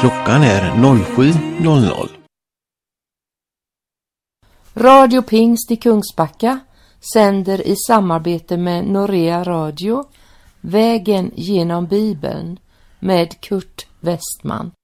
Klockan är 07.00. Radio Pingst i Kungsbacka sänder i samarbete med Norea Radio Vägen genom Bibeln med Kurt Westman.